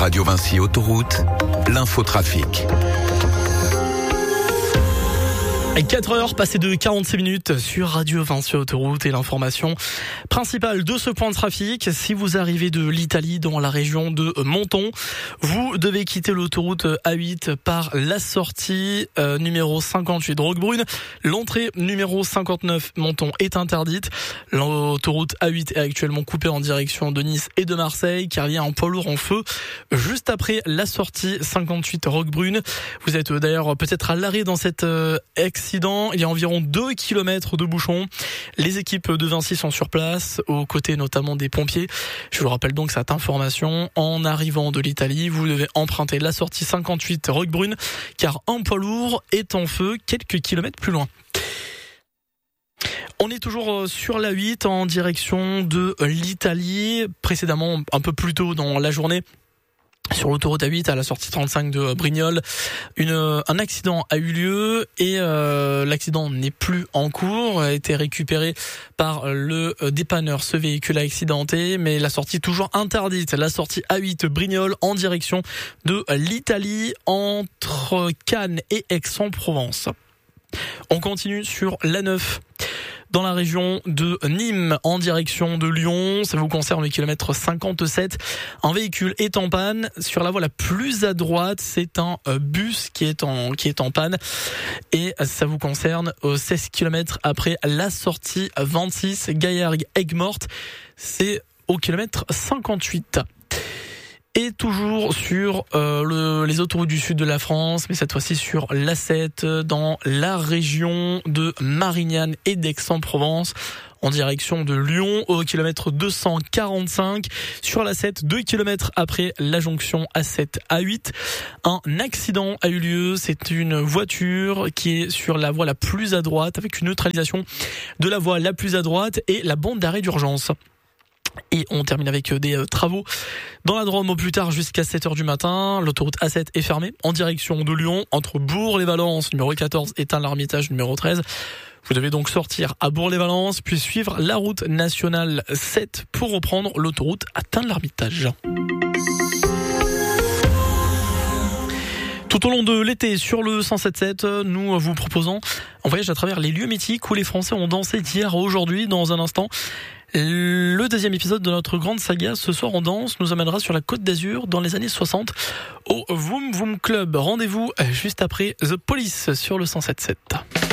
Radio Vinci Autoroute, l'infotrafic. 4h passées de 46 minutes sur Radio Vinci Autoroute et l'information principale de ce point de trafic. Si vous arrivez de l'Italie dans la région de Menton, vous devez quitter l'autoroute A8 par la sortie numéro 58 Roquebrune. L'entrée numéro 59 Menton est interdite. L'autoroute A8 est actuellement coupée en direction de Nice et de Marseille car il y a un poids lourd en feu juste après la sortie 58 Roquebrune. Vous êtes d'ailleurs peut-être à l'arrêt dans cet accident. Il y a environ 2 km de bouchons. Les équipes de Vinci sont sur place, aux côtés notamment des pompiers. Je vous rappelle donc cette information. En arrivant de l'Italie, vous devez emprunter la sortie 58 Roquebrune, car un poids lourd est en feu quelques kilomètres plus loin. On est toujours sur la 8 en direction de l'Italie. Précédemment, un peu plus tôt dans la journée, sur l'autoroute A8 à la sortie 35 de Brignoles, un accident a eu lieu et l'accident n'est plus en cours, a été récupéré par le dépanneur ce véhicule accidenté, mais la sortie toujours interdite, la sortie A8 Brignoles en direction de l'Italie entre Cannes et Aix-en-Provence. On continue sur l'A9. Dans la région de Nîmes, en direction de Lyon, ça vous concerne le kilomètre 57. Un véhicule est en panne. Sur la voie la plus à droite, c'est un bus qui est en panne. Et ça vous concerne 16 km après la sortie 26 Gaillargues-Aigues-Mortes. C'est au kilomètre 58. Et toujours sur les autoroutes du sud de la France, mais cette fois-ci sur l'A7, dans la région de Marignane et d'Aix-en-Provence, en direction de Lyon, au kilomètre 245. Sur l'A7, 2 km après la jonction A7-A8, un accident a eu lieu. C'est une voiture qui est sur la voie la plus à droite, avec une neutralisation de la voie la plus à droite et la bande d'arrêt d'urgence. Et on termine avec des travaux dans la Drôme au plus tard jusqu'à 7h du matin. L'autoroute A7 est fermée en direction de Lyon entre Bourg-les-Valences numéro 14 et Tain-l'Hermitage numéro 13. Vous devez donc sortir à Bourg-les-Valences puis suivre la route nationale 7 pour reprendre l'autoroute à Tain-l'Hermitage. Tout au long de l'été, sur le 107.7, nous vous proposons un voyage à travers les lieux mythiques où les Français ont dansé d'hier à aujourd'hui. Dans un instant, le deuxième épisode de notre grande saga Ce soir on danse nous amènera sur la Côte d'Azur dans les années 60 au Vroom Vroom Club. Rendez-vous juste après The Police sur le 107.7.